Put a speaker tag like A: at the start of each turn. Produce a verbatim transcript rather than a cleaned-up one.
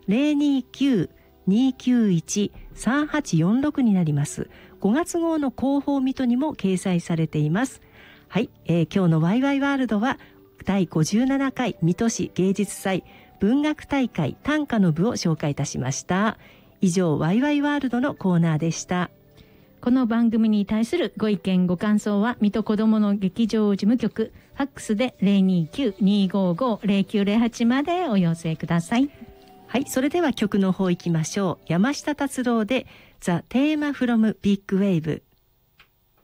A: ゼロにきゅう にきゅういち さんはちよんろくになります。ごがつ号の広報水戸にも掲載されています。はい、えー、今日のワイワイワールドはだいごじゅうななかい水戸市芸術祭文学大会短歌の部を紹介いたしました。以上、ワイワイワールドのコーナーでした。
B: この番組に対するご意見ご感想は水戸こどもの劇場事務局ファックスで ゼロにきゅう にごご ゼロきゅうゼロはち までお寄せください。
A: はい、それでは曲の方行きましょう。山下達郎で The Theme from Big Wave。